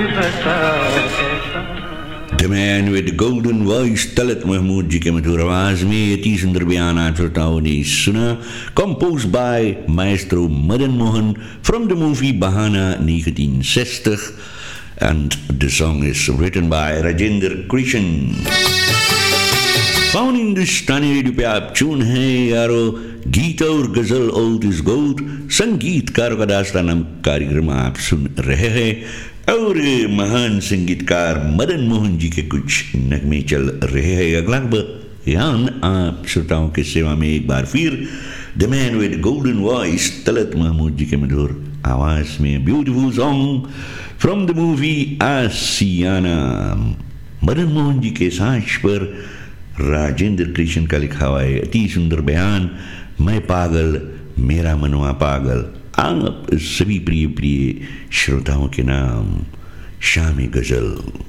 The man with the golden voice, Talat Mahmood जी के मधुर आवाज में अति सुंदर बयान आप श्रोताओं ने सुना, composed by Maestro Madan Mohan from the movie Bahana 1960, and the song is written by Rajendra Krishan. पावन हिंदुस्तानी रेडियो पे आप चून हैं यारो, गीत और गजल ओल्ड इज गोल्ड, संगीतकारों का दास्तान कार्यक्रम आप सुन रहे हैं और महान संगीतकार मदन मोहन जी के कुछ नगमे चल रहे हैं। अगला बयान आप श्रोताओं के सेवा में एक बार फिर the man with golden voice, Talat Mahmood जी के मधुर आवाज में beautiful song from the movie आसियाना। मदन मोहन जी के साज पर राजेंद्र कृष्ण का लिखा हुआ है अति सुंदर बयान, मैं पागल मेरा मनवा पागल। आप सभी प्रिय प्रिय श्रोताओं के नाम शामी गजल।